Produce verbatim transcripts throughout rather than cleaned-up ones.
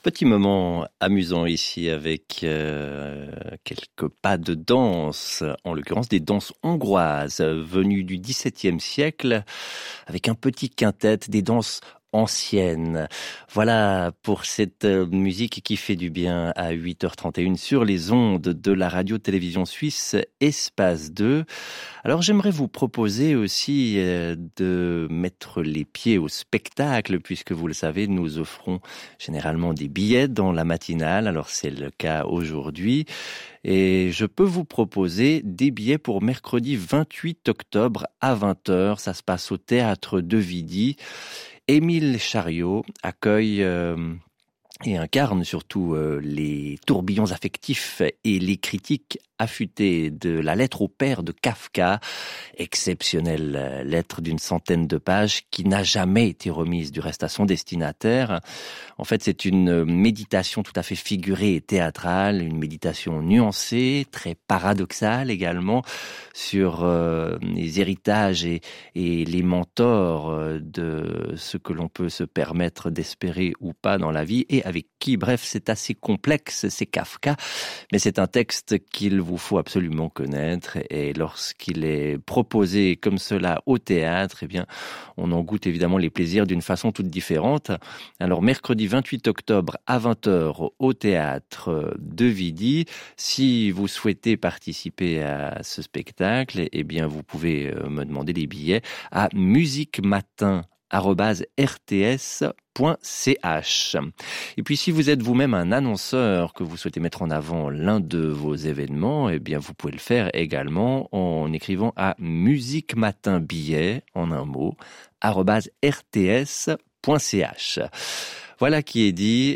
Petit moment amusant ici avec euh, quelques pas de danse, en l'occurrence des danses hongroises venues du dix-septième siècle, avec un petit quintet, des danses anciennes. Voilà pour cette musique qui fait du bien à huit heures trente et une sur les ondes de la radio-télévision suisse Espace deux. Alors j'aimerais vous proposer aussi de mettre les pieds au spectacle, puisque vous le savez, nous offrons généralement des billets dans la matinale, alors c'est le cas aujourd'hui. Et je peux vous proposer des billets pour mercredi vingt-huit octobre à vingt heures, ça se passe au Théâtre de Vidy. Émile Chariot accueille euh, et incarne surtout euh, les tourbillons affectifs et les critiques affûtées de la lettre au père de Kafka, exceptionnelle lettre d'une centaine de pages qui n'a jamais été remise du reste à son destinataire. En fait, c'est une méditation tout à fait figurée et théâtrale, une méditation nuancée, très paradoxale également, sur euh, les héritages et, et les mentors de ce que l'on peut se permettre d'espérer ou pas dans la vie, et avec qui, bref, c'est assez complexe, c'est Kafka, mais c'est un texte qu'il vous faut absolument connaître, et lorsqu'il est proposé comme cela au théâtre, eh bien, on en goûte évidemment les plaisirs d'une façon toute différente. Alors, mercredi vingt-huit octobre à vingt heures au Théâtre de Vidy. Si vous souhaitez participer à ce spectacle, eh bien, vous pouvez me demander des billets à musiquematin arobase r t s point c h. Et puis si vous êtes vous-même un annonceur, que vous souhaitez mettre en avant l'un de vos événements, eh bien vous pouvez le faire également en écrivant à musiquematinbillet en un mot arobase r t s point c h. Voilà qui est dit,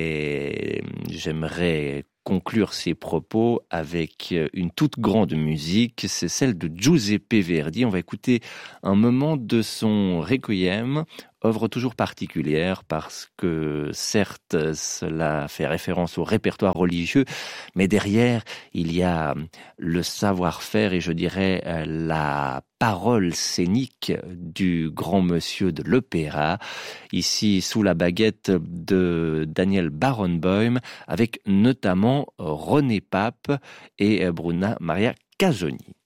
et j'aimerais conclure ces propos avec une toute grande musique, c'est celle de Giuseppe Verdi. On va écouter un moment de son Requiem, œuvre toujours particulière parce que certes cela fait référence au répertoire religieux, mais derrière il y a le savoir-faire et je dirais la parole scénique du grand monsieur de l'opéra, ici sous la baguette de Daniel Barenboim, avec notamment René Pape et Bruna Maria Casoni.